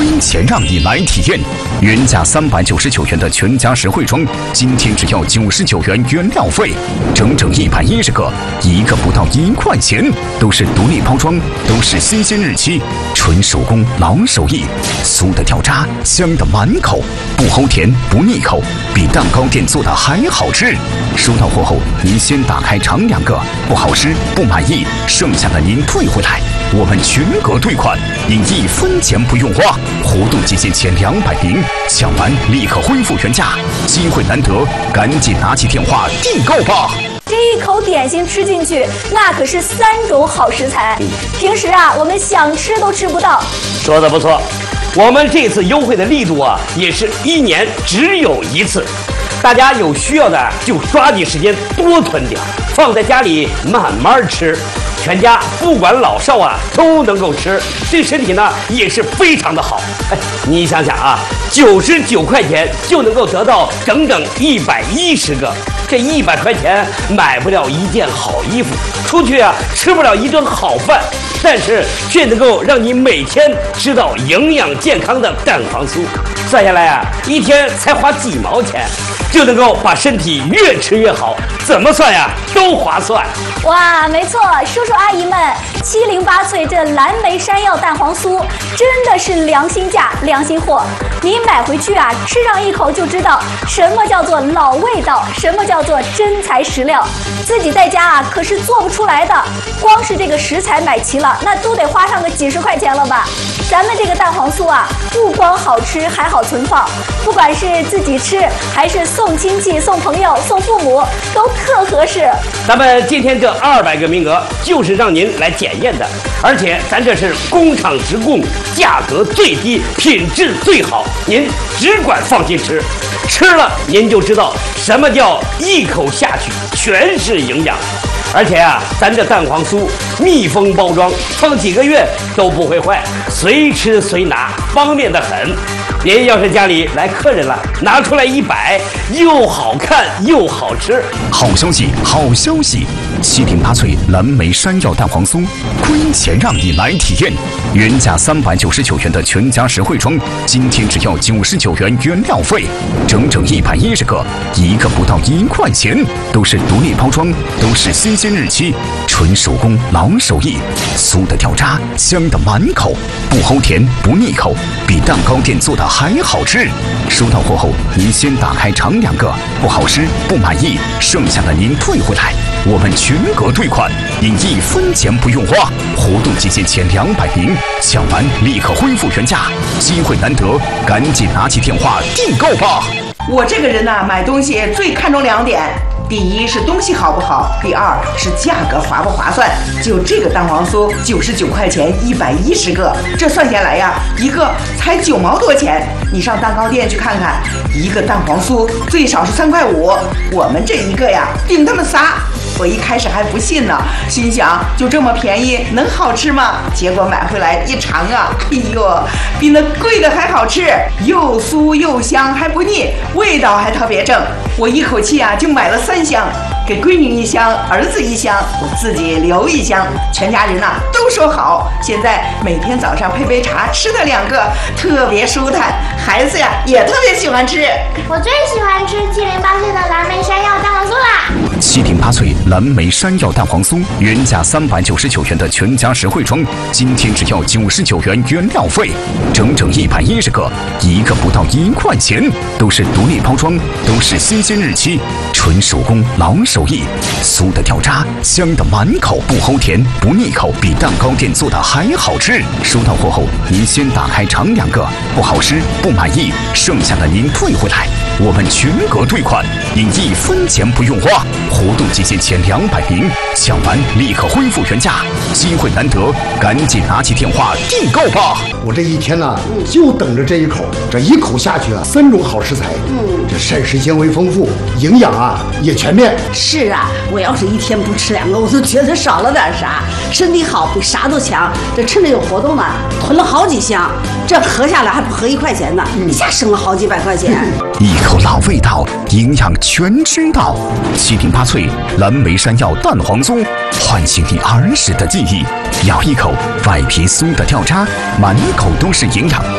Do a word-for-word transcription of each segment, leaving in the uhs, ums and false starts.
亏钱让你来体验，原价三百九十九元的全家实惠装，今天只要九十九元原料费，整整一百一十个，一个不到一块钱，都是独立包装，都是新鲜日期，纯手工老手艺，酥的掉渣，香的满口，不齁甜不腻口，比蛋糕店做的还好吃。收到货后，您先打开尝两个，不好吃不满意，剩下的您退回来，我们全额退款，您一分钱不用花。活动期间前两百名，抢完立刻恢复原价，机会难得，赶紧拿起电话订购吧。 这一口点心吃进去，那可是三种好食材，平时啊我们想吃都吃不到。 说的不错，我们这次优惠的力度啊，也是一年只有一次。大家有需要的就抓紧时间多囤点，放在家里慢慢吃，全家不管老少啊都能够吃，对身体呢也是非常的好。哎，你想想啊，九十九块钱就能够得到整整一百一十个，这一百块钱买不了一件好衣服，出去啊吃不了一顿好饭，但是却能够让你每天吃到营养健康的蛋黄酥。算下来啊，一天才花几毛钱，就能够把身体越吃越好，怎么算呀都划算。 哇，没错，叔叔阿姨们，七零八脆这蓝莓山药蛋黄酥真的是良心价良心货，你买回去啊，吃上一口就知道什么叫做老味道，什么叫做真材实料，自己在家啊可是做不出来的，光是这个食材买齐了，那都得花上个几十块钱了吧。咱们这个蛋黄酥啊，不光好吃，还好存放，不管是自己吃还是送亲戚、送朋友、送父母，都特合适。 咱们今天这二百个名额就是让您来检验的，而且咱这是工厂直供，价格最低，品质最好，您只管放心吃，吃了您就知道什么叫一口下去全是营养。而且啊，咱这蛋黄酥密封包装，放几个月都不会坏，随吃随拿，方便得很。您要是家里来客人了，拿出来一摆，又好看又好吃。 好消息，好消息！七零八脆蓝莓山药蛋黄酥，亏钱让你来体验。原价三百九十九元的全家实惠装，今天只要九十九元原料费，整整一百一十个，一个不到一块钱，都是独立包装，都是新鲜日期，纯手工老手艺，酥的掉渣，香的满口，不齁甜不腻口，比蛋糕店做的还好吃。收到货后，您先打开尝两个，不好吃不满意，剩下的您退回来，我们全额退款，您一分钱不用花。活动期间前两百名，抢完立刻恢复原价，机会难得，赶紧拿起电话订购吧。 我这个人呢、啊，买东西最看重两点。第一是东西好不好，第二是价格划不划算。就这个蛋黄酥，九十九块钱一百一十个，这算下来呀，一个才九毛多钱。你上蛋糕店去看看，一个蛋黄酥最少是三块五，我们这一个呀，顶他们仨。我一开始还不信呢，心想就这么便宜，能好吃吗？结果买回来一尝啊，哎呦，比那贵的还好吃，又酥又香，还不腻，味道还特别正。我一口气啊就买了三箱，给闺女一箱，儿子一箱，我自己留一箱，全家人呐、啊、都说好。现在每天早上配杯茶，吃它两个，特别舒坦，孩子呀也特别喜欢吃。 我最喜欢吃七零八脆的蓝莓山药蛋黄酥啦！ 七零八脆蓝莓山药蛋黄酥，原价三百九十九元的全家实惠装，今天只要九十九元原料费，整整一百一十个，一个不到一块钱，都是独立包装，都是新鲜日期，纯手工老手艺，酥的掉渣，香的满口，不齁甜不腻口，比蛋糕店做的还好吃。收到货后，您先打开尝两个，不好吃不满意，剩下的您退回来，我们全额退款，您一分钱不用花。活动期间前两百名，抢完立刻恢复原价，机会难得，赶紧拿起电话订购吧。 我这一天呢、啊，就等着这一口，这一口下去啊，三种好食材，嗯，这膳食纤维丰富，营养啊也全面。 是啊，我要是一天不吃两个，我都觉得少了点啥。身体好比啥都强。这趁着有活动呢，囤了好几箱，这合下来还不合一块钱呢，嗯、一下省了好几百块钱。 嗯、一口老味道，营养全知道。七零八脆蓝莓山药蛋黄酥，唤醒你儿时的记忆。咬一口，外皮酥的掉渣，满口都是营养。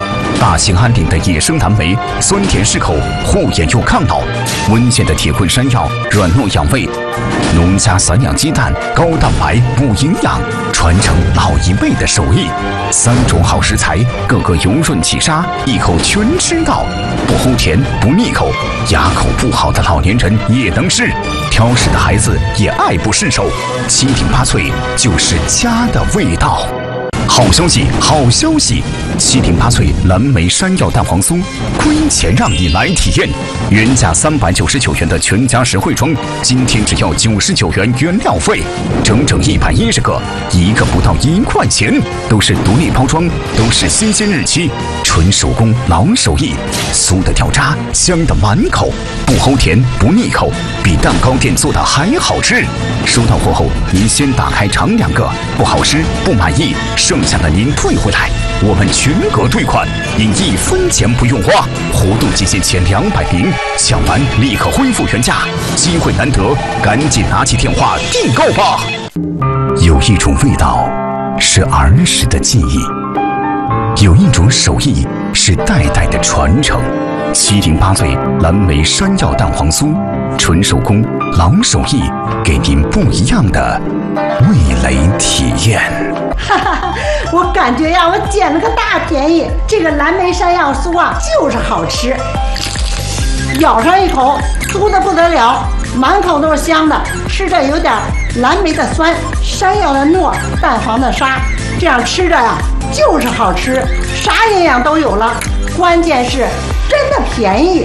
大兴安岭的野生蓝莓，酸甜适口，护眼又抗老；温县的铁棍山药，软糯养胃；农家散养鸡蛋，高蛋白不营养，传承老一辈的手艺。三种好食材，个个油润起沙，一口全吃到，不齁甜不腻口，牙口不好的老年人也能吃，挑食的孩子也爱不释手。七顶八脆就是家的味道。好消息，好消息！七顶八脆蓝莓山药蛋黄酥，亏钱让你来体验。原价三百九十九元的全家实惠装，今天只要九十九元原料费，整整一百一十个，一个不到一块钱，都是独立包装，都是新鲜日期，纯手工老手艺，酥的掉渣，香的满口，不齁甜不腻口，比蛋糕店做的还好吃。收到货后，您先打开尝两个，不好吃不满意，剩下的您退回来，我们全额退款，您一分钱不用花。活动期限前两百名，抢完立刻恢复原价，机会难得，赶紧拿起电话订购吧。有一种味道是儿时的记忆，有一种手艺是代代的传承。七零八脆蓝莓山药蛋黄酥，纯手工老手艺，给您不一样的味蕾体验。 哈哈，我感觉呀，我捡了个大便宜。这个蓝莓山药酥啊，就是好吃，咬上一口，酥的不得了，满口都是香的，吃着有点蓝莓的酸，山药的糯，蛋黄的沙，这样吃着呀，就是好吃，啥营养都有了，关键是真的便宜。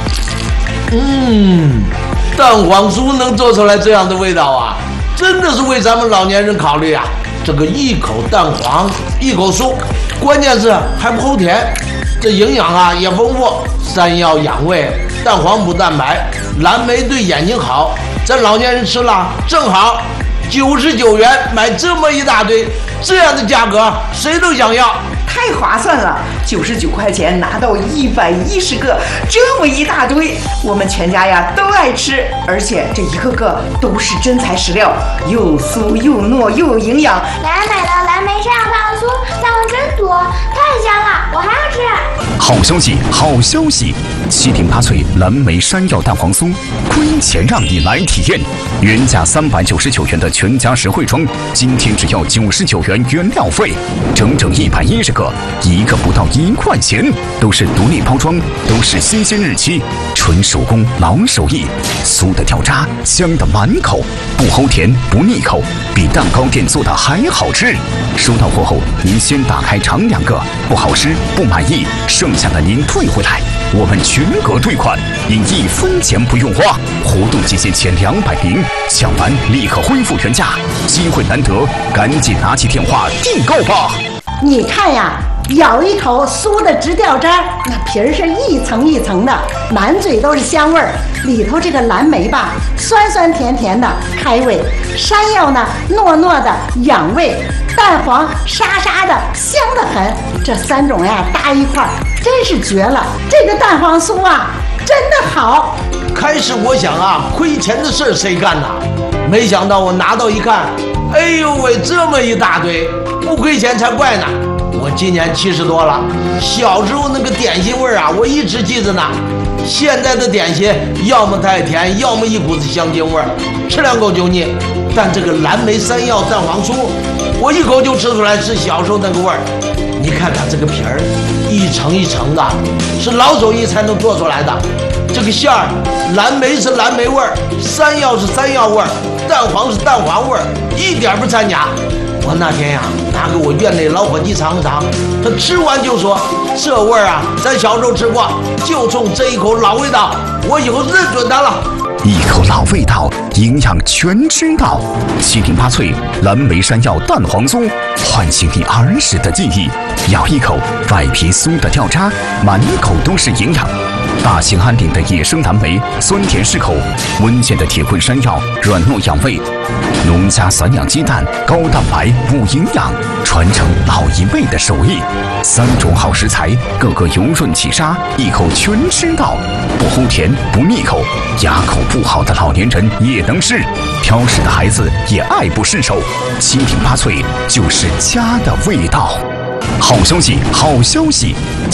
嗯，蛋黄酥能做出来这样的味道啊，真的是为咱们老年人考虑啊。这个一口蛋黄，一口酥，关键是还不齁甜，这营养啊也丰富。山药养胃，蛋黄补蛋白，蓝莓对眼睛好，咱老年人吃了正好。九十九元买这么一大堆，这样的价格谁都想要。 太划算了，九十九块钱拿到一百一十个，这么一大堆，我们全家呀都爱吃，而且这一个个都是真材实料，又酥又糯又有营养。 来买了蓝莓山药蛋黄酥，蛋黄真多，太香了，我还要吃。 好消息，好消息！七顶八脆蓝莓山药蛋黄酥，亏钱让你来体验。原价三百九十九元的全家实惠装，今天只要九十九元原料费，整整一百一十个，一个不到一块钱，都是独立包装，都是新鲜日期，纯手工老手艺，酥的掉渣，香的满口，不齁甜不腻口，比蛋糕店做的还好吃。收到货后，您先打开尝两个，不好吃不满意，剩下的您退回来，我们全额退款，您一分钱不用花。活动期限前两百名，抢完立刻恢复原价，机会难得，赶紧拿起电话订购吧。 你看呀，咬一口酥的直掉渣，那皮儿是一层一层的，满嘴都是香味儿。里头这个蓝莓吧，酸酸甜甜的开胃；山药呢，糯糯的养胃；蛋黄沙沙的香得很。这三种呀搭一块儿，真是绝了！这个蛋黄酥啊，真的好。 开始我想啊，亏钱的事儿谁干呐？没想到我拿到一看，哎呦喂，这么一大堆，不亏钱才怪呢。我今年七十多了，小时候那个点心味儿啊，我一直记着呢。现在的点心要么太甜，要么一股子香精味儿，吃两口就腻。但这个蓝莓山药蛋黄酥，我一口就吃出来是小时候那个味儿。你看看这个皮儿，一层一层的，是老手艺才能做出来的。这个馅儿，蓝莓是蓝莓味儿，山药是山药味儿，蛋黄是蛋黄味儿，一点不掺假。我那天呀，拿给我院内老伙计尝尝，他吃完就说：“这味儿啊，咱小时候吃过，就冲这一口老味道，我以后认准它了。” 一口老味道，营养全知道。七顶八脆蓝莓山药蛋黄酥，唤醒你儿时的记忆。咬一口，外皮酥的掉渣，满口都是营养。大兴安岭的野生蓝莓，酸甜适口；温县的铁棍山药，软糯养胃；农家散养鸡蛋，高蛋白补营养，传承老一辈的手艺。三种好食材，个个油润起沙，一口全吃到，不齁甜不腻口，牙口不好的老年人也能吃，挑食的孩子也爱不释手。七顶八脆就是家的味道。好消息，好消息！